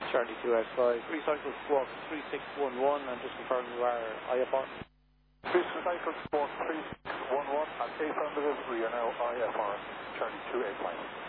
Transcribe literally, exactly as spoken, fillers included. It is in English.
Charlie two eight five. Recycle squawk three six one one, and just confirm you are I F R. Recycle squawk three six one one, and affirmative, we are now I F R, Charlie two eight five.